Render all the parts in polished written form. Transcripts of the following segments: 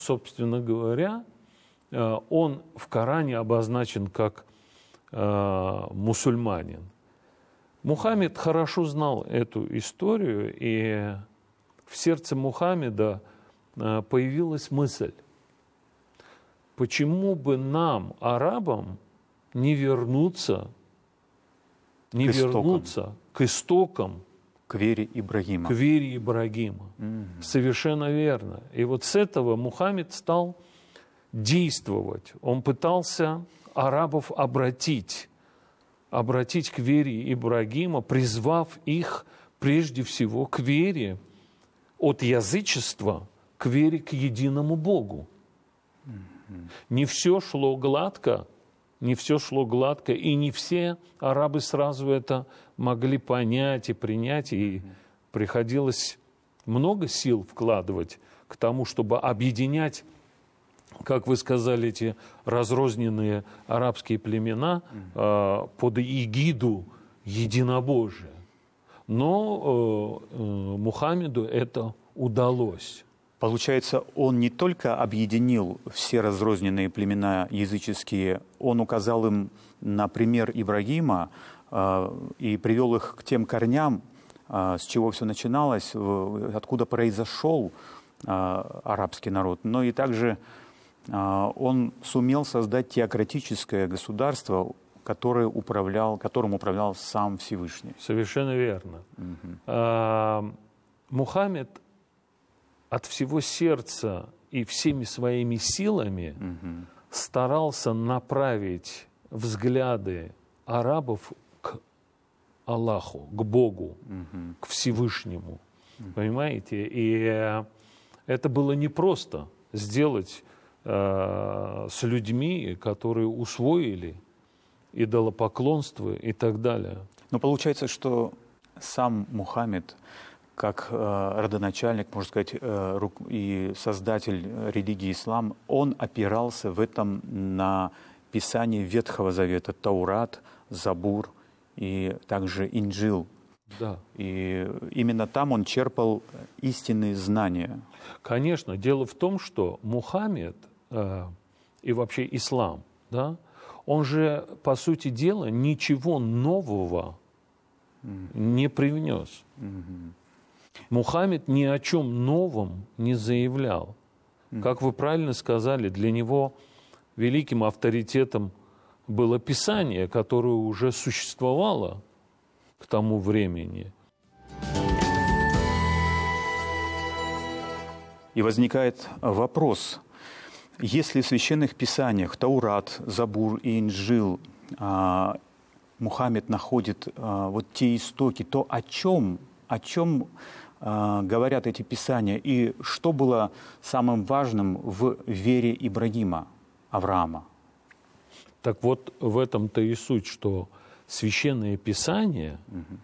Собственно говоря, он в Коране обозначен как мусульманин. Мухаммед хорошо знал эту историю, и в сердце Мухаммеда появилась мысль, почему бы нам, арабам, не вернуться к истокам, к вере Ибрагима. К вере Ибрагима. Совершенно верно. И вот с этого Мухаммед стал действовать. Он пытался арабов обратить к вере Ибрагима, призвав их прежде всего к вере от язычества к вере к единому Богу. Не все шло гладко, и не все арабы сразу это могли понять и принять, и приходилось много сил вкладывать к тому, чтобы объединять, как вы сказали, эти разрозненные арабские племена под эгиду единобожия. Но Мухаммеду это удалось. Получается, он не только объединил все разрозненные племена языческие, он указал им на пример Ибрагима и привел их к тем корням, с чего все начиналось, откуда произошел арабский народ. Но и также он сумел создать теократическое государство, которым управлял сам Всевышний. Совершенно верно. Мухаммед от всего сердца и всеми своими силами старался направить взгляды арабов к Аллаху, к Богу, к Всевышнему. Понимаете? И это было непросто сделать с людьми, которые усвоили идолопоклонство и так далее. Но получается, что сам Мухаммед, как родоначальник, можно сказать, и создатель религии ислам, он опирался в этом на Писание Ветхого Завета, Таурат, Забур и также Инджил. Да. И именно там он черпал истинные знания. Конечно. Дело в том, что Мухаммед и вообще ислам, да, он же, по сути дела, ничего нового не привнес. Мухаммед ни о чем новом не заявлял. Как вы правильно сказали, для него великим авторитетом было Писание, которое уже существовало к тому времени. И возникает вопрос, если в священных писаниях Таурат, Забур и Инджил Мухаммед находит вот те истоки, то о чем говорят эти писания и что было самым важным в вере Ибрагима, Авраама? Так вот, в этом-то и суть, что священные писания,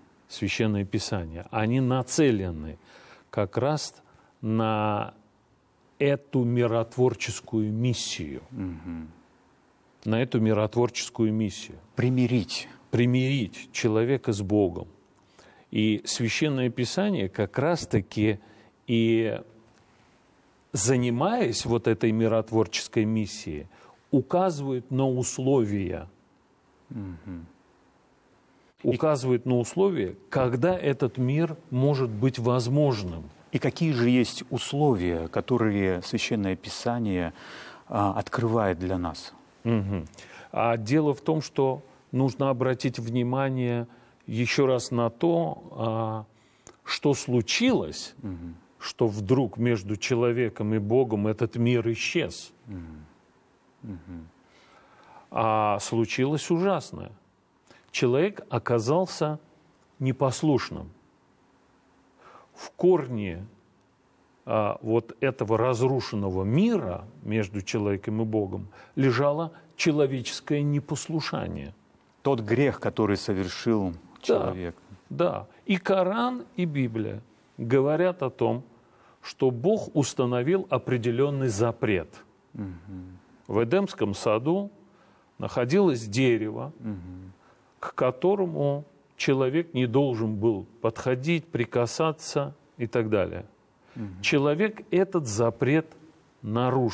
они нацелены как раз на эту миротворческую миссию. На эту миротворческую миссию. Примирить человека с Богом. И Священное Писание как раз-таки и, занимаясь вот этой миротворческой миссией, указывает на условия. Указывает на условия, когда этот мир может быть возможным. И какие же есть условия, которые Священное Писание открывает для нас? А дело в том, что нужно обратить внимание еще раз на то, что случилось, что вдруг между человеком и Богом этот мир исчез. А случилось ужасное. Человек оказался непослушным. В корне вот этого разрушенного мира между человеком и Богом лежало человеческое непослушание. Тот грех, который совершил человек. Да. И Коран, и Библия говорят о том, что Бог установил определенный запрет. В Эдемском саду находилось дерево, к которому человек не должен был подходить, прикасаться и так далее. Человек этот запрет нарушил.